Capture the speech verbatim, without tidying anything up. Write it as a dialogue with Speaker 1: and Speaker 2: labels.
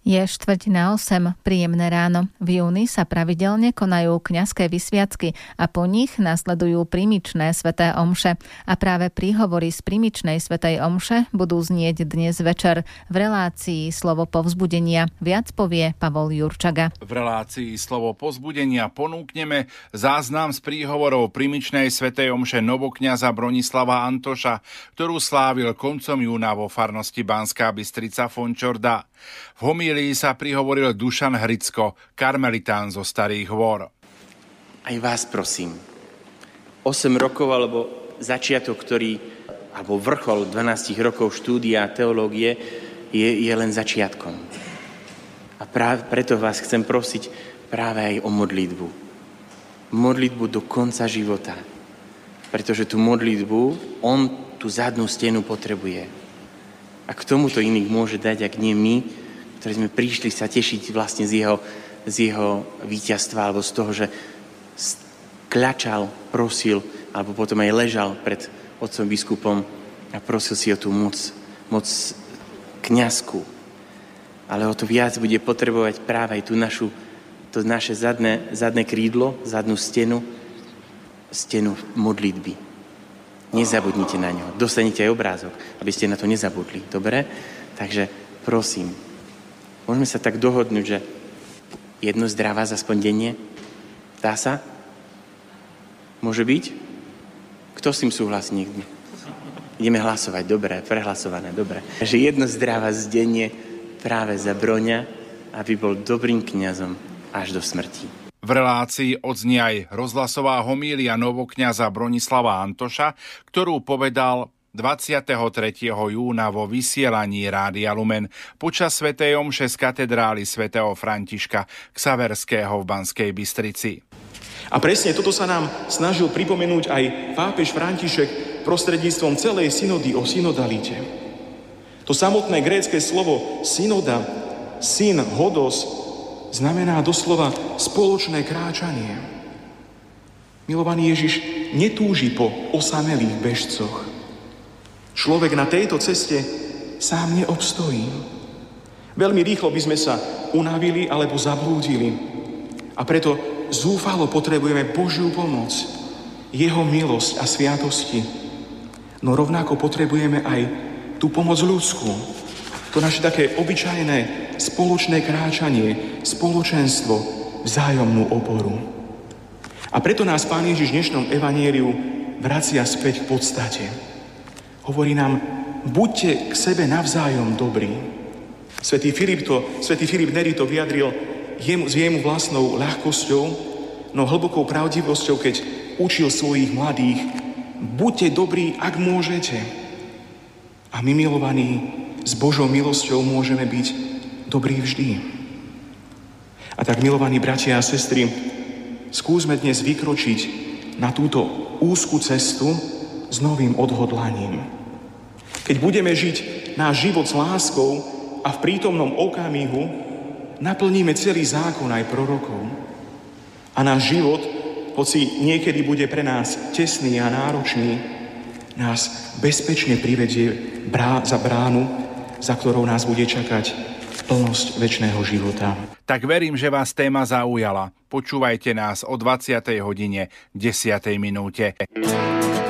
Speaker 1: Je štvrť na osem, príjemné ráno. V júni sa pravidelne konajú kňazské vysviacky a po nich nasledujú primičné sväté omše. A práve príhovory z primičnej svätej omše budú znieť dnes večer v relácii Slovo povzbudenia. Viac povie Pavol Jurčaga.
Speaker 2: V relácii Slovo povzbudenia ponúkneme záznam z príhovorov primičnej svätej omše novokňaza Bronislava Antoša, ktorú slávil koncom júna vo farnosti Banská Bystrica Fončorda. V homílii sa prihovoril Dušan Hricko, karmelitán zo Starých Hôr.
Speaker 3: Aj vás prosím, osem rokov alebo začiatok, ktorý, alebo vrchol dvanásť rokov štúdia teológie je, je len začiatkom. A práve preto vás chcem prosiť práve aj o modlitbu. Modlitbu do konca života. Pretože tú modlitbu, on tú zadnú stenu potrebuje. A k tomuto iných môže dať, ak nie my, ktorí sme prišli sa tešiť vlastne z jeho, z jeho víťazstva, alebo z toho, že kľačal, prosil, alebo potom aj ležal pred otcom biskupom a prosil si o tú moc, moc kňazku. Ale o to viac bude potrebovať práve aj tú našu, to naše zadné, zadné krídlo, zadnú stenu, stenu modlitby. Nezabudnite na ňo. Dostanete aj obrázok, aby ste na to nezabudli. Dobre? Takže prosím, môžeme sa tak dohodnúť, že jedno zdravá aspoň denne? Dá sa? Môže byť? Kto s tým súhlasí niekde? Ideme hlasovať. Dobre, prehlasované. Dobre. Takže jedno zdravá denne práve za Broňa, aby bol dobrým kňazom až do smrti.
Speaker 2: V relácii odznie aj rozhlasová homília novokňaza Bronislava Antoša, ktorú povedal dvadsiateho tretieho júna vo vysielaní Rádia Lumen počas svätej omše z katedrály svätého Františka Xaverského v Banskej Bystrici.
Speaker 4: A presne toto sa nám snažil pripomenúť aj pápež František prostredníctvom celej synody o synodalite. To samotné grécke slovo synoda, syn, hodos, znamená doslova spoločné kráčanie. Milovaný Ježiš netúži po osamelých bežcoch. Človek na tejto ceste sám neobstojí. Veľmi rýchlo by sme sa unavili alebo zablúdili. A preto zúfalo potrebujeme Božiu pomoc, jeho milosť a sviatosti. No rovnako potrebujeme aj tú pomoc ľudskú. To naše také obyčajné spoločné kráčanie, spoločenstvo, vzájomnú oporu. A preto nás Pán Ježiš v dnešnom evanjeliu vracia späť k podstate. Hovorí nám, buďte k sebe navzájom dobrí. Svätý Filip, to, Svätý Filip Neri to vyjadril jemu, s jemu vlastnou ľahkosťou, no hlbokou pravdivosťou, keď učil svojich mladých, buďte dobrí, ak môžete. A my, milovaní, s Božou milosťou môžeme byť dobrí vždy. A tak, milovaní bratia a sestry, skúsme dnes vykročiť na túto úzku cestu s novým odhodlaním. Keď budeme žiť náš život s láskou a v prítomnom okamihu naplníme celý zákon aj prorokov. A náš život, hoci niekedy bude pre nás tesný a náročný, nás bezpečne privedie brá- za bránu, za ktorou nás bude čakať plnosť večného života.
Speaker 2: Tak verím, že vás téma zaujala. Počúvajte nás o dvadsiatej hodine desiatej minúte.